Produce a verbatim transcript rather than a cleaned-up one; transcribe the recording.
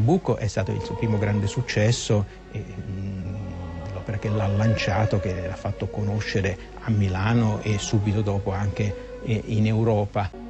Nabucco è stato il suo primo grande successo, e, mh, l'opera che l'ha lanciato, che l'ha fatto conoscere a Milano e subito dopo anche eh, in Europa.